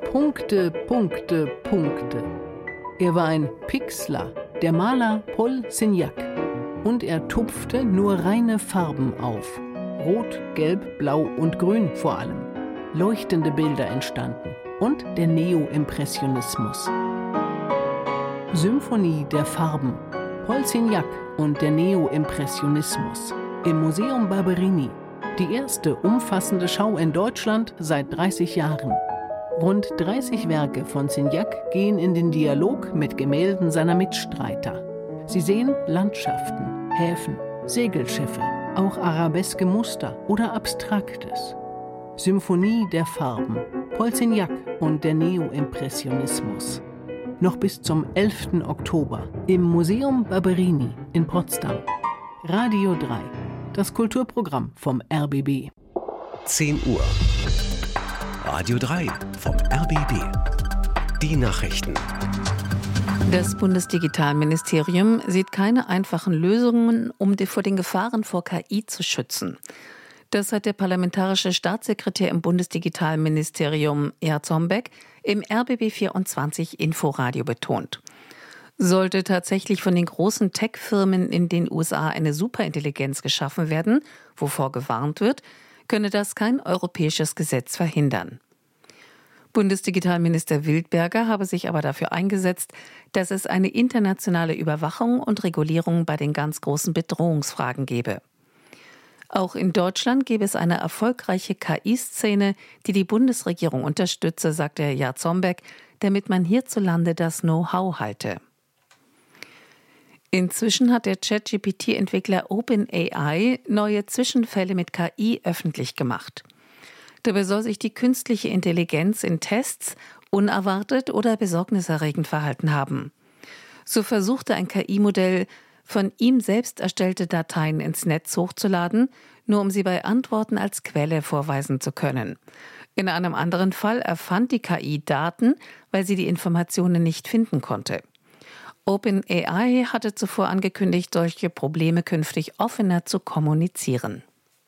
Punkte, Punkte, Punkte. Er war ein Pixler, der Maler Paul Signac. Und er tupfte nur reine Farben auf. Rot, Gelb, Blau und Grün vor allem. Leuchtende Bilder entstanden. Und der Neo-Impressionismus. Symphonie der Farben. Paul Signac und der Neo-Impressionismus. Im Museum Barberini. Die erste umfassende Schau in Deutschland seit 30 Jahren. Rund 30 Werke von Signac gehen in den Dialog mit Gemälden seiner Mitstreiter. Sie sehen Landschaften, Häfen, Segelschiffe, auch arabeske Muster oder Abstraktes. Symphonie der Farben, Paul Signac und der Neo-Impressionismus. Noch bis zum 11. Oktober im Museum Barberini in Potsdam. Radio 3, das Kulturprogramm vom RBB. 10 Uhr. Radio 3 vom RBB. Die Nachrichten. Das Bundesdigitalministerium sieht keine einfachen Lösungen, um vor den Gefahren vor KI zu schützen. Das hat der parlamentarische Staatssekretär im Bundesdigitalministerium Jarzombeck im RBB 24 Inforadio betont. Sollte tatsächlich von den großen Tech-Firmen in den USA eine Superintelligenz geschaffen werden, wovor gewarnt wird, könne das kein europäisches Gesetz verhindern. Bundesdigitalminister Wildberger habe sich aber dafür eingesetzt, dass es eine internationale Überwachung und Regulierung bei den ganz großen Bedrohungsfragen gebe. Auch in Deutschland gäbe es eine erfolgreiche KI-Szene, die die Bundesregierung unterstütze, sagte Herr Jarzombeck, damit man hierzulande das Know-how halte. Inzwischen hat der ChatGPT-Entwickler OpenAI neue Zwischenfälle mit KI öffentlich gemacht. Dabei soll sich die künstliche Intelligenz in Tests unerwartet oder besorgniserregend verhalten haben. So versuchte ein KI-Modell, von ihm selbst erstellte Dateien ins Netz hochzuladen, nur um sie bei Antworten als Quelle vorweisen zu können. In einem anderen Fall erfand die KI Daten, weil sie die Informationen nicht finden konnte. OpenAI hatte zuvor angekündigt, solche Probleme künftig offener zu kommunizieren.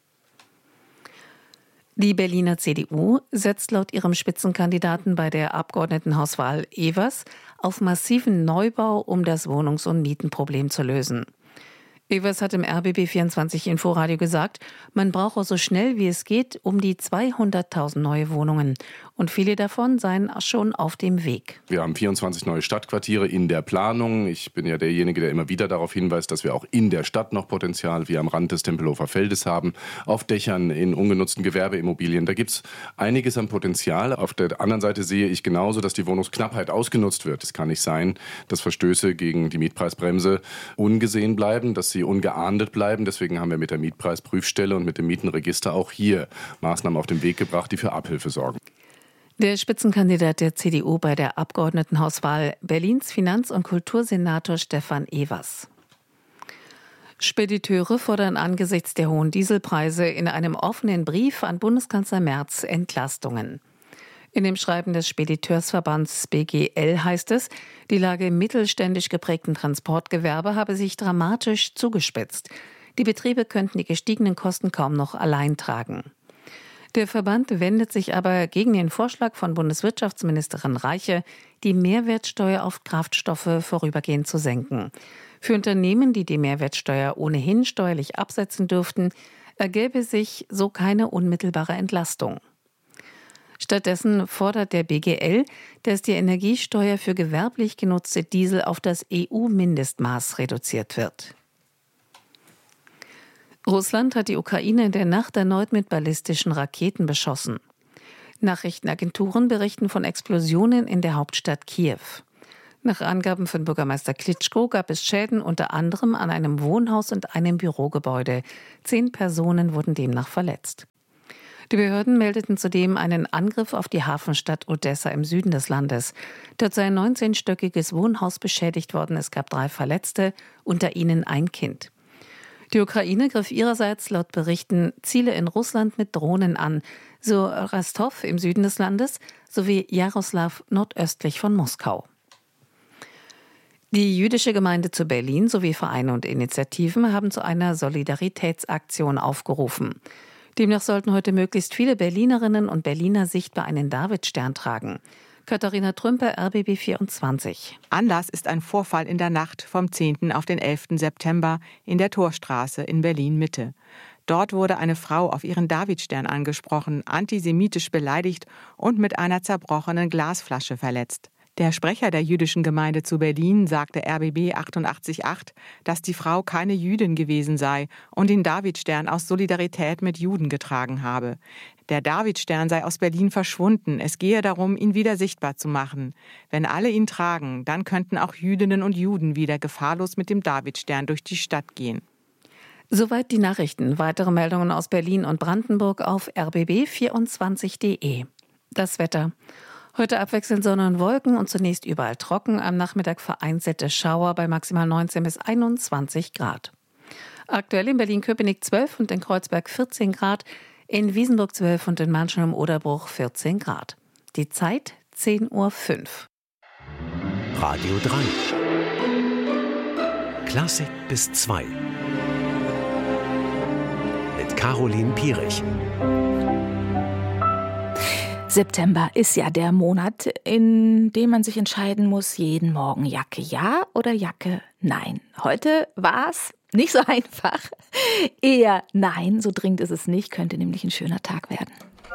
Die Berliner CDU setzt laut ihrem Spitzenkandidaten bei der Abgeordnetenhauswahl Evers auf massiven Neubau, um das Wohnungs- und Mietenproblem zu lösen. Evers hat im RBB 24 Inforadio gesagt, man brauche so schnell wie es geht um die 200.000 neue Wohnungen. Und viele davon seien schon auf dem Weg. Wir haben 24 neue Stadtquartiere in der Planung. Ich bin ja derjenige, der immer wieder darauf hinweist, dass wir auch in der Stadt noch Potenzial wie am Rand des Tempelhofer Feldes haben, auf Dächern, in ungenutzten Gewerbeimmobilien. Da gibt es einiges an Potenzial. Auf der anderen Seite sehe ich genauso, dass die Wohnungsknappheit ausgenutzt wird. Es kann nicht sein, dass Verstöße gegen die Mietpreisbremse ungesehen bleiben, dass sie ungeahndet bleiben. Deswegen haben wir mit der Mietpreisprüfstelle und mit dem Mietenregister auch hier Maßnahmen auf den Weg gebracht, die für Abhilfe sorgen. Der Spitzenkandidat der CDU bei der Abgeordnetenhauswahl Berlins Finanz- und Kultursenator Stefan Evers. Spediteure fordern angesichts der hohen Dieselpreise in einem offenen Brief an Bundeskanzler Merz Entlastungen. In dem Schreiben des Spediteursverbands BGL heißt es, die Lage im mittelständisch geprägten Transportgewerbe habe sich dramatisch zugespitzt. Die Betriebe könnten die gestiegenen Kosten kaum noch allein tragen. Der Verband wendet sich aber gegen den Vorschlag von Bundeswirtschaftsministerin Reiche, die Mehrwertsteuer auf Kraftstoffe vorübergehend zu senken. Für Unternehmen, die die Mehrwertsteuer ohnehin steuerlich absetzen dürften, ergäbe sich so keine unmittelbare Entlastung. Stattdessen fordert der BGL, dass die Energiesteuer für gewerblich genutzte Diesel auf das EU-Mindestmaß reduziert wird. Russland hat die Ukraine in der Nacht erneut mit ballistischen Raketen beschossen. Nachrichtenagenturen berichten von Explosionen in der Hauptstadt Kiew. Nach Angaben von Bürgermeister Klitschko gab es Schäden unter anderem an einem Wohnhaus und einem Bürogebäude. 10 Personen wurden demnach verletzt. Die Behörden meldeten zudem einen Angriff auf die Hafenstadt Odessa im Süden des Landes. Dort sei ein 19-stöckiges Wohnhaus beschädigt worden. Es gab 3 Verletzte, unter ihnen ein Kind. Die Ukraine griff ihrerseits laut Berichten Ziele in Russland mit Drohnen an, so Rostov im Süden des Landes sowie Jaroslaw nordöstlich von Moskau. Die jüdische Gemeinde zu Berlin sowie Vereine und Initiativen haben zu einer Solidaritätsaktion aufgerufen. Demnach sollten heute möglichst viele Berlinerinnen und Berliner sichtbar einen Davidstern tragen. Katharina Trümper, RBB 24. Anlass ist ein Vorfall in der Nacht vom 10. auf den 11. September in der Torstraße in Berlin-Mitte. Dort wurde eine Frau auf ihren Davidstern angesprochen, antisemitisch beleidigt und mit einer zerbrochenen Glasflasche verletzt. Der Sprecher der jüdischen Gemeinde zu Berlin sagte RBB 88.8, dass die Frau keine Jüdin gewesen sei und den Davidstern aus Solidarität mit Juden getragen habe. Der Davidstern sei aus Berlin verschwunden. Es gehe darum, ihn wieder sichtbar zu machen. Wenn alle ihn tragen, dann könnten auch Jüdinnen und Juden wieder gefahrlos mit dem Davidstern durch die Stadt gehen. Soweit die Nachrichten. Weitere Meldungen aus Berlin und Brandenburg auf rbb24.de. Das Wetter. Heute abwechselnd Sonne und Wolken und zunächst überall trocken. Am Nachmittag vereinzelte Schauer bei maximal 19 bis 21 Grad. Aktuell in Berlin-Köpenick 12 und in Kreuzberg 14 Grad, in Wiesenburg 12 und in Manschen im Oderbruch 14 Grad. Die Zeit 10:05 Uhr. Radio 3. Klassik bis 2. Mit Caroline Pierich. September ist ja der Monat, in dem man sich entscheiden muss, jeden Morgen Jacke ja oder Jacke nein. Heute war es nicht so einfach. Eher nein, so dringend ist es nicht, könnte nämlich ein schöner Tag werden.